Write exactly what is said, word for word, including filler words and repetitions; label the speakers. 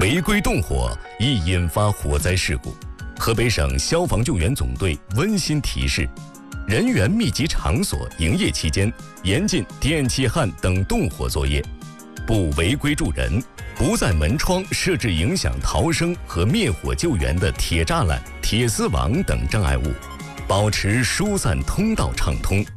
Speaker 1: 违规动火易引发火灾事故。河北省消防救援总队温馨提示：人员密集场所营业期间，严禁电气焊等动火作业，不违规助人，不在门窗设置影响逃生和灭火救援的铁栅栏、铁丝网等障碍物，保持疏散通道畅通。